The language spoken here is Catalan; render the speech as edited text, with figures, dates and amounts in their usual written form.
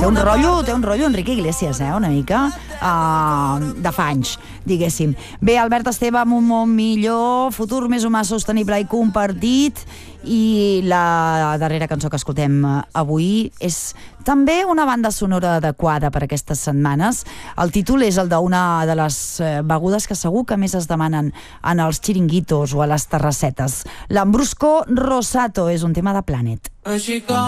Té un rotllo Enrique Iglesias, una mica, de fa anys, diguéssim. Bé, Albert Esteve, amb un món millor, futur més humà, sostenible i compartit, i la darrera cançó que escoltem avui és també una banda sonora adequada per aquestes setmanes. El títol és el d'una de les begudes que segur que més es demanen en els xiringuitos o a les terrassetes. L'Ambrusco Rosato és un tema de Planet.